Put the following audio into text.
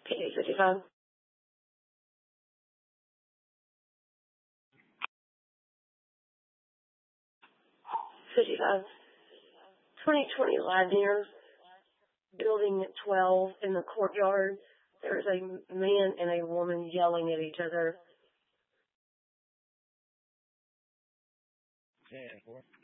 Okay, 55. 55. 2020 Ladner, building at 12 in the courtyard. There's a man and a woman yelling at each other. 10-4.